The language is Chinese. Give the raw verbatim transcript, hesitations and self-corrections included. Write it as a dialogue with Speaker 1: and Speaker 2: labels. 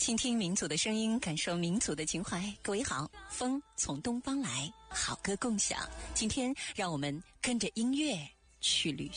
Speaker 1: 倾听民族的声音，感受民族的情怀。各位好，风从东方来，好歌共享。今天让我们跟着音乐去旅